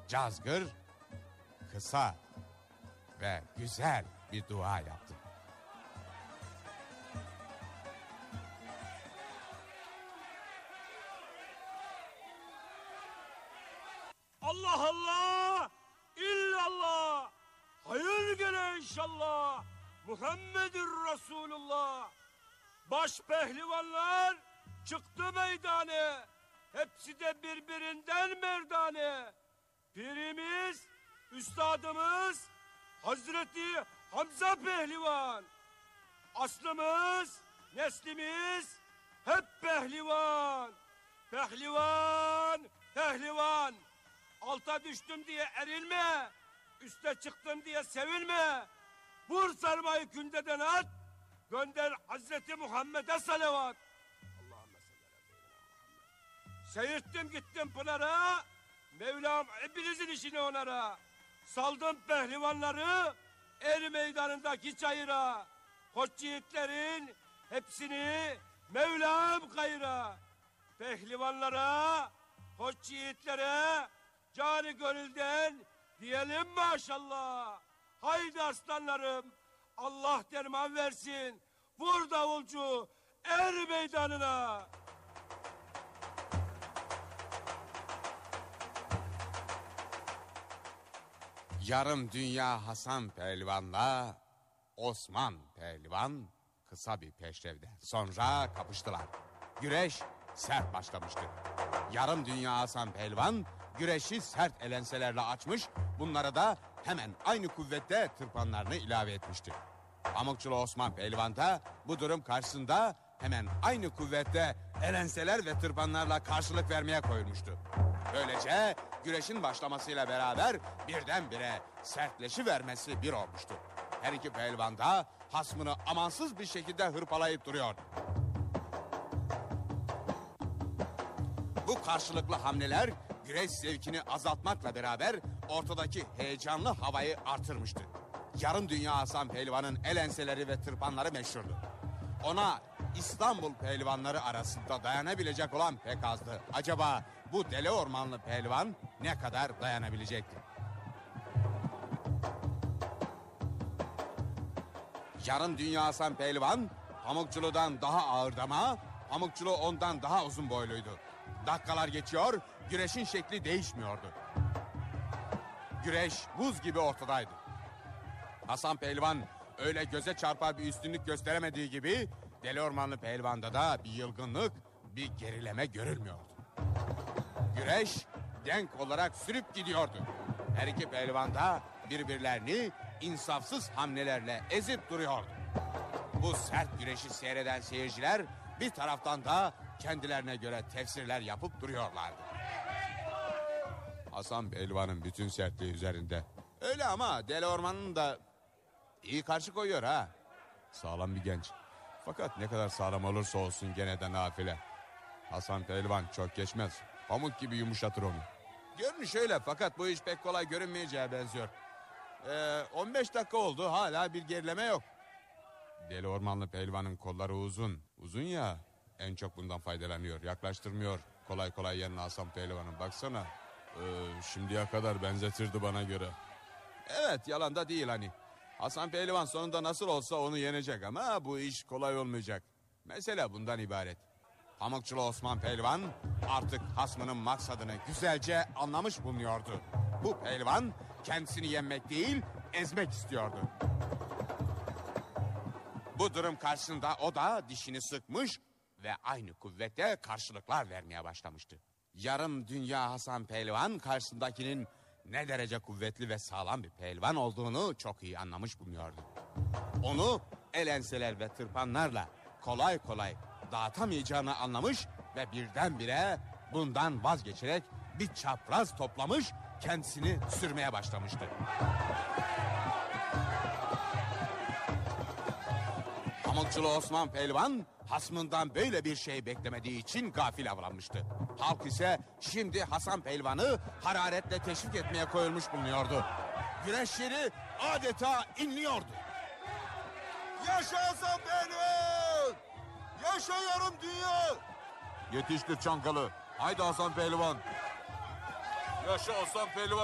cazgır, kısa ve güzel bir dua yaptı. Allah Allah, illallah, hayır gele inşallah, Muhammedur Resulullah. Baş pehlivanlar çıktı meydane, hepsi de birbirinden merdane. Pirimiz, üstadımız Hazreti Hamza Pehlivan. Aslımız, neslimiz hep pehlivan. Pehlivan, pehlivan. Alta düştüm diye erilme, üste çıktım diye sevinme. Vur sarmayı kündeden at, gönder Hazreti Muhammed'e salavat. Allahümme salli ala Muhammed. Seyirttim gittim Pınar'a, Mevlam hepinizin işini onara. Saldım pehlivanları er meydanındaki çayıra. Koç yiğitlerin hepsini Mevlam kayıra. Pehlivanlara, koç yiğitlere canı gönülden diyelim maşallah. Haydi aslanlarım, Allah derman versin. Vur davulcu er meydanına. Yarım dünya Hasan Pehlivan'la Osman Pehlivan kısa bir peşrevden sonra kapıştılar. Güreş sert başlamıştı. Yarım dünya Hasan Pehlivan güreşi sert elenselerle açmış, bunlara da hemen aynı kuvvette tırpanlarını ilave etmişti. Pamukçulu Osman Pehlivan da bu durum karşısında hemen aynı kuvvette elenseler ve tırpanlarla karşılık vermeye koyulmuştu. Böylece güreşin başlamasıyla beraber birdenbire sertleşivermesi bir olmuştu. Her iki pehlivan da hasmını amansız bir şekilde hırpalayıp duruyordu. Bu karşılıklı hamleler güreş zevkini azaltmakla beraber ortadaki heyecanlı havayı artırmıştı. Yarım dünya Hasan Pehlivan'ın elenseleri ve tırpanları meşhurdu. Ona İstanbul pehlivanları arasında dayanabilecek olan pek azdı. Acaba bu deli ormanlı pehlivan ne kadar dayanabilecekti? Yarım dünya Hasan Pehlivan Pamukçulu'dan daha ağırdı ama Pamukçulu ondan daha uzun boyluydu. Dakikalar geçiyor, güreşin şekli değişmiyordu. Güreş buz gibi ortadaydı. Hasan Pehlivan öyle göze çarpar bir üstünlük gösteremediği gibi deli ormanlı pehlivanda da bir yılgınlık, bir gerileme görülmüyordu. Güreş denk olarak sürüp gidiyordu. Her iki pehlivan da birbirlerini insafsız hamlelerle ezip duruyordu. Bu sert güreşi seyreden seyirciler bir taraftan da kendilerine göre tefsirler yapıp duruyorlardı. Hasan Pehlivan'ın bütün sertliği üzerinde. Öyle ama deli ormanın da iyi karşı koyuyor ha. Sağlam bir genç. Fakat ne kadar sağlam olursa olsun gene de nafile. Hasan Pehlivan çok geçmez. Pamuk gibi yumuşatır onu. Görünüş öyle fakat bu iş pek kolay görünmeyeceğe benziyor. 15 dakika oldu, hala bir gerileme yok. Deli ormanlı pehlivanın kolları uzun. Uzun ya, en çok bundan faydalanıyor. Yaklaştırmıyor kolay kolay yanına Hasan Pehlivan'ın. Baksana. Şimdiye kadar benzetirdi bana göre. Evet, yalan da değil hani. Hasan Pehlivan sonunda nasıl olsa onu yenecek ama bu iş kolay olmayacak. Mesele bundan ibaret. Pamukçulu Osman Pehlivan artık hasmının maksadını güzelce anlamış bulunuyordu. Bu pehlivan kendisini yenmek değil, ezmek istiyordu. Bu durum karşısında o da dişini sıkmış ve aynı kuvvette karşılıklar vermeye başlamıştı. Yarım dünya Hasan Pehlivan karşısındakinin ne derece kuvvetli ve sağlam bir pehlivan olduğunu çok iyi anlamış bulunuyordu. Onu elenseler ve tırpanlarla kolay kolay dağıtamayacağını anlamış ve birdenbire bundan vazgeçerek bir çapraz toplamış, kendisini sürmeye başlamıştı. Pamukçulu Osman Pehlivan hasmından böyle bir şey beklemediği için gafil avlanmıştı. Halk ise şimdi Hasan Pehlivan'ı hararetle teşvik etmeye koyulmuş bulunuyordu. Güreş yeri adeta inliyordu. Yaşa Hasan Pehlivan! Yaşa yarım dünya! Yetiştir Çankalı. Haydi Hasan Pehlivan. Yaşa Hasan Pehlivan!